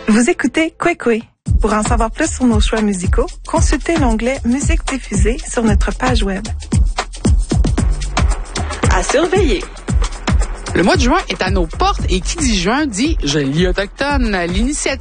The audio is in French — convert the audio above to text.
Vous écoutez Kwekwe. Pour en savoir plus sur nos choix musicaux, consultez l'onglet Musique diffusée sur notre page web. À surveiller. Le mois de juin est à nos portes et qui dit juin dit Joli autochtone. L'initiative